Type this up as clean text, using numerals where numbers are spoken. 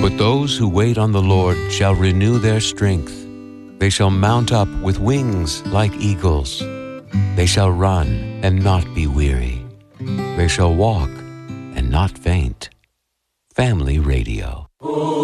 But those who wait on the Lord shall renew their strength. They shall mount up with wings like eagles. They shall run and not be weary. They shall walk and not faint. Family Radio.